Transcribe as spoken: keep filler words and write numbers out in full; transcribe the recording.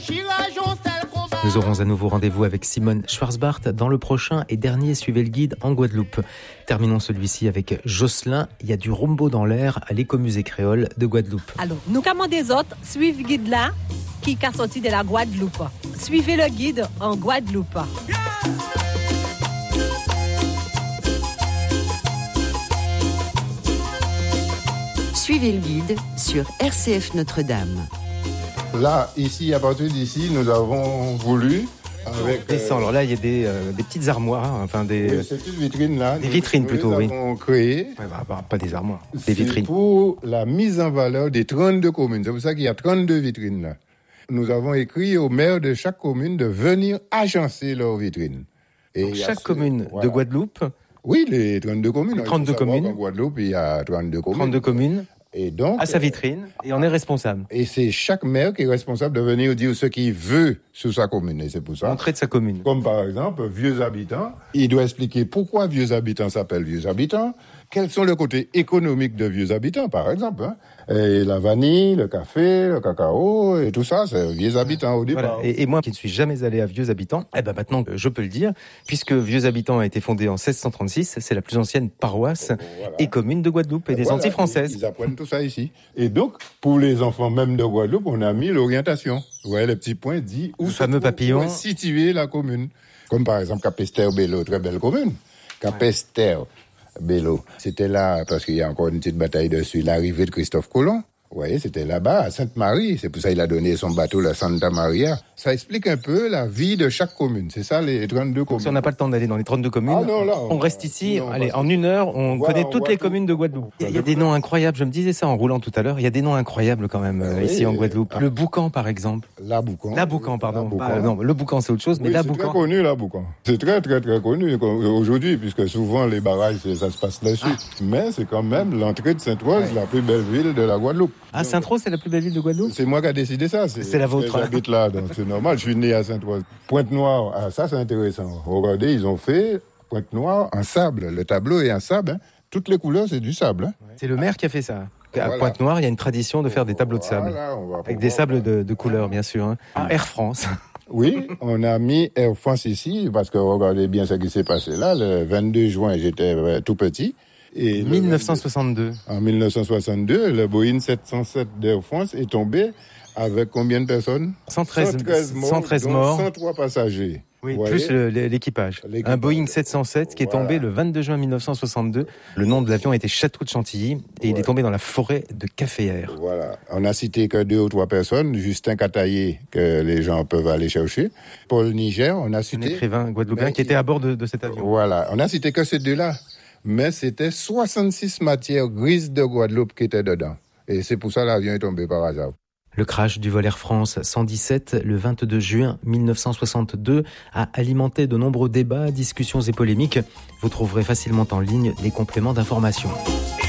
Nous aurons à nouveau rendez-vous avec Simone Schwarzbart dans le prochain et dernier Suivez le guide en Guadeloupe. Terminons celui-ci avec Jocelyn. Il y a du rumbo dans l'air à l'écomusée créole de Guadeloupe. Alors, nous commandons des autres, suivez le guide là, qui est sorti de la Guadeloupe. Suivez le guide en Guadeloupe. Yeah! Suivez le guide sur R C F Notre-Dame. Là, ici, à partir d'ici, nous avons voulu... Avec, euh, alors là, il y a des, euh, des petites armoires, enfin des... Oui, ces petites vitrines-là. Des vitrines nous, plutôt, nous oui. Nous avons créé... Ouais, bah, bah, pas des armoires, des c'est vitrines. Pour la mise en valeur des trente-deux communes. C'est pour ça qu'il y a trente-deux vitrines là. Nous avons écrit aux maires de chaque commune de venir agencer leurs vitrines. Et Donc, chaque ce... commune voilà. de Guadeloupe... Oui, les trente-deux communes. Les trente-deux communes. En Guadeloupe, il y a trente-deux communes. trente-deux communes. Et donc, à sa vitrine, et on est responsable. Et c'est chaque maire qui est responsable de venir dire ce qu'il veut sur sa commune. Et c'est pour ça. L'entrée de sa commune. Comme par exemple, Vieux Habitants. Il doit expliquer pourquoi Vieux Habitants s'appelle Vieux Habitants. Quels sont les côtés économiques de Vieux Habitants, par exemple. Hein. Et la vanille, le café, le cacao, et tout ça, c'est Vieux Habitants au départ. Voilà. Et, et moi qui ne suis jamais allé à Vieux Habitants, eh ben maintenant je peux le dire, puisque Vieux Habitants a été fondé en seize cent trente-six, c'est la plus ancienne paroisse oh, voilà. et commune de Guadeloupe et, et des voilà, Antilles françaises. Ils, ils apprennent tout ça ici. Et donc, pour les enfants même de Guadeloupe, on a mis l'orientation. Vous voyez, le petit point dit où le fameux papillon. Situer la commune. Comme par exemple Capesterre-Bello, très belle commune. Capesterre. Bello. C'était là, parce qu'il y a encore une petite bataille dessus, l'arrivée de Christophe Colomb. Vous voyez, c'était là-bas, à Sainte-Marie. C'est pour ça qu'il a donné son bateau, la Santa Maria. Ça explique un peu la vie de chaque commune. C'est ça, les trente-deux communes. Si on n'a pas le temps d'aller dans les trente-deux communes, ah non, là, on, on reste ici. Non, allez, en une heure, on voilà, connaît toutes on les tout. communes de Guadeloupe. Il y, a, il y a des noms incroyables. Je me disais ça en roulant tout à l'heure. Il y a des noms incroyables quand même euh, oui, ici en Guadeloupe. Ah. Le Boucan, par exemple. La Boucan. La Boucan, pardon. La Boucan. Pas, non, le Boucan, c'est autre chose, mais oui, la c'est Boucan. C'est très connu, la Boucan. C'est très, très, très connu aujourd'hui, puisque souvent les barrages, ça se passe là-dessus. Ah. Mais c'est quand même l'entrée de Sainte-Rose, ouais. la plus belle ville de la Guadeloupe. Ah, Sainte-Rose, c'est la plus belle ville de Guadeloupe? C'est moi qui ai décidé ça. C'est, c'est la vôtre. J'habite là, donc c'est normal. Je suis né à Sainte-Rose. Pointe-Noire, ah, ça c'est intéressant. Regardez, ils ont fait Pointe-Noire en sable. Le tableau est en sable. Hein. Toutes les couleurs, c'est du sable. Hein. C'est le maire qui a fait ça. À voilà. Pointe-Noire, il y a une tradition de faire des tableaux de sable. Voilà, avec des sables de, de couleur, bien sûr. Hein. Ah, Air France. Oui, on a mis Air France ici, parce que regardez bien ce qui s'est passé là. Le vingt-deux juin, j'étais tout petit. Et dix-neuf cent soixante-deux. En dix-neuf cent soixante-deux, le Boeing sept cent sept d'Air France est tombé avec combien de personnes? cent treize, cent treize morts, cent treize morts. cent trois passagers. Oui, plus le, l'équipage. l'équipage. Un Boeing sept cent sept qui est tombé voilà. le vingt-deux juin mille neuf cent soixante-deux. Le nom de l'avion était Château de Chantilly et voilà. il est tombé dans la forêt de Caféaire. Voilà. On n'a cité que deux ou trois personnes. Justin Cataillé, que les gens peuvent aller chercher. Paul Niger, on a cité. Un écrivain guadeloupéen qui était à bord de, de cet avion. Voilà. On a cité que ces deux-là. Mais c'était soixante-six matières grises de Guadeloupe qui étaient dedans. Et c'est pour ça que l'avion est tombé par hasard. Le crash du vol Air France cent dix-sept, le vingt-deux juin mille neuf cent soixante-deux, a alimenté de nombreux débats, discussions et polémiques. Vous trouverez facilement en ligne des compléments d'information.